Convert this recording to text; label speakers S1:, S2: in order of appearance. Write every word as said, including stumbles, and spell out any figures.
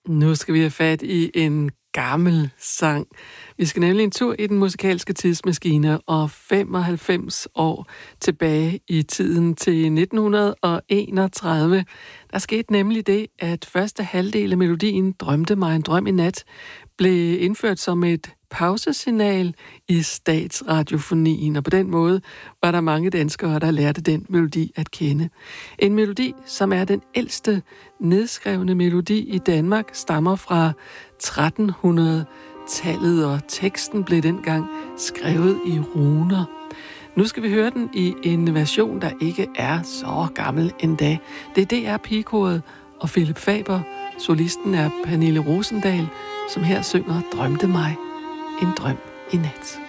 S1: Nu skal vi have fat i en gammel sang. Vi skal nemlig en tur i den musikalske tidsmaskine og femoghalvfems år tilbage i tiden til nitten enogtredive. Der skete nemlig det, at første halvdel af melodien Drømte mig en drøm i nat blev indført som et pausesignal i statsradiofonien, og på den måde var der mange danskere, der lærte den melodi at kende. En melodi, som er den ældste nedskrevne melodi i Danmark, stammer fra tretten hundrede-tallet, og teksten blev dengang skrevet i runer. Nu skal vi høre den i en version, der ikke er så gammel endda. Det er D R Pigekoret og Philip Faber. Solisten er Pernille Rosendahl, som her synger Drømte mig en drøm i nat.